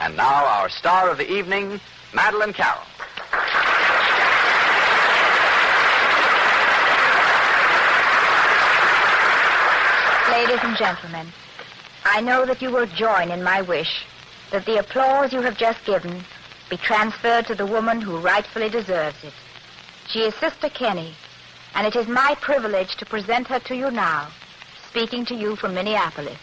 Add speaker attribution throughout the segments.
Speaker 1: And now our star of the evening, Madeleine Carroll.
Speaker 2: Ladies and gentlemen, I know that you will join in my wish that the applause you have just given be transferred to the woman who rightfully deserves it. She is Sister Kenny, and it is my privilege to present her to you now, speaking to you from Minneapolis.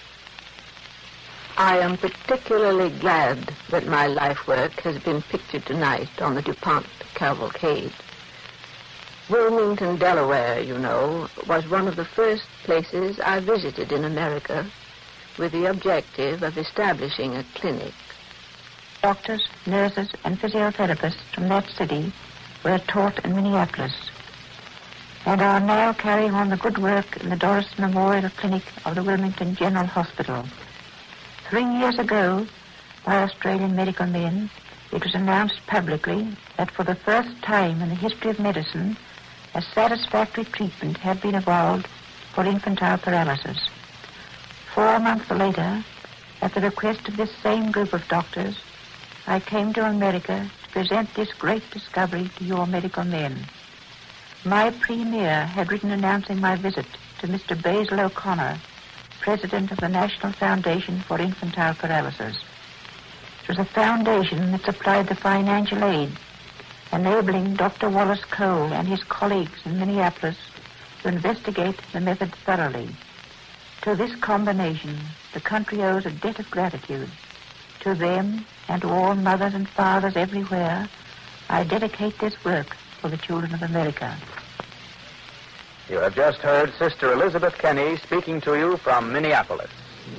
Speaker 3: I am particularly glad that my life work has been pictured tonight on the DuPont Cavalcade. Wilmington, Delaware, you know, was one of the first places I visited in America with the objective of establishing a clinic.
Speaker 4: Doctors, nurses, and physiotherapists from that city were taught in Minneapolis and are now carrying on the good work in the Doris Memorial Clinic of the Wilmington General Hospital. 3 years ago, by Australian medical men, it was announced publicly that for the first time in the history of medicine, a satisfactory treatment had been evolved for infantile paralysis. 4 months later, at the request of this same group of doctors, I came to America to present this great discovery to your medical men. My premier had written announcing my visit to Mr. Basil O'Connor, president of the National Foundation for Infantile Paralysis. It was a foundation that supplied the financial aid, enabling Dr. Wallace Cole and his colleagues in Minneapolis to investigate the method thoroughly. To this combination, the country owes a debt of gratitude. To them and to all mothers and fathers everywhere, I dedicate this work for the children of America.
Speaker 1: You have just heard Sister Elizabeth Kenny speaking to you from Minneapolis.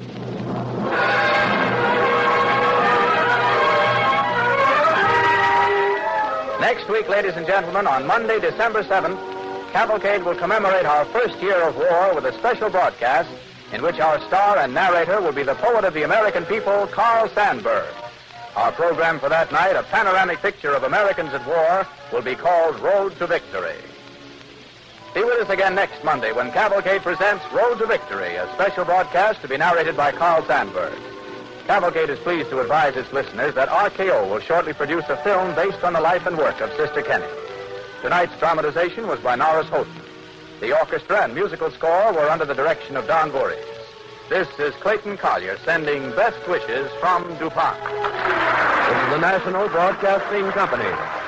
Speaker 1: Next week, ladies and gentlemen, on Monday, December 7th, Cavalcade will commemorate our first year of war with a special broadcast in which our star and narrator will be the poet of the American people, Carl Sandburg. Our program for that night, a panoramic picture of Americans at war, will be called Road to Victory. Be with us again next Monday when Cavalcade presents Road to Victory, a special broadcast to be narrated by Carl Sandburg. Cavalcade is pleased to advise its listeners that RKO will shortly produce a film based on the life and work of Sister Kenny. Tonight's dramatization was by Norris Houghton. The orchestra and musical score were under the direction of Don Voorhees. This is Clayton Collier sending best wishes from DuPont.
Speaker 5: This is the National Broadcasting Company.